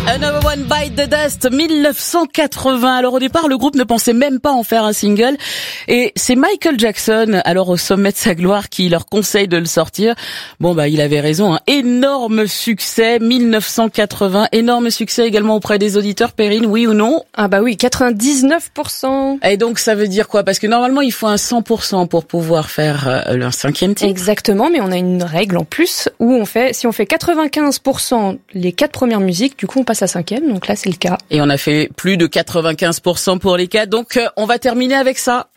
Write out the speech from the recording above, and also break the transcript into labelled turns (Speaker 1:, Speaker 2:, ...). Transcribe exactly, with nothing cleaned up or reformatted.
Speaker 1: Another One Bite the Dust, dix-neuf cent quatre-vingts. Alors au départ, le groupe ne pensait même pas en faire un single. Et c'est Michael Jackson, alors au sommet de sa gloire, qui leur conseille de le sortir. Bon bah il avait raison, hein. Énorme succès, dix-neuf cent quatre-vingts. Énorme succès également auprès des auditeurs, Perrine, oui ou non?
Speaker 2: Ah bah oui, quatre-vingt-dix-neuf pour cent.
Speaker 1: Et donc ça veut dire quoi? Parce que normalement il faut un cent pour cent pour pouvoir faire euh, leur cinquième titre.
Speaker 2: Exactement, mais on a une règle en plus où on fait, si on fait quatre-vingt-quinze pour cent les quatre premières musiques, du coup on passe à cinquième, donc là c'est le cas.
Speaker 1: Et on a fait plus de quatre-vingt-quinze pour cent pour les quatre, donc euh, on va terminer avec ça.